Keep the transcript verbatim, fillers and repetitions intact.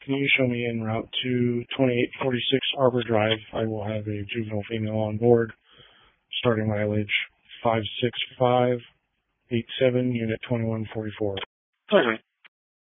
Can you show me en route to twenty-eight forty-six Arbor Drive? I will have a juvenile female on board, starting mileage five six five eight seven, unit twenty-one forty-four. Okay.